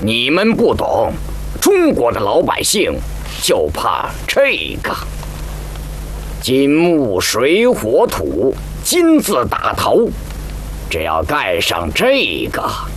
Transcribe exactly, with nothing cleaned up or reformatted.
你们不懂，中国的老百姓就怕这个。金木水火土，金字打头，只要盖上这个。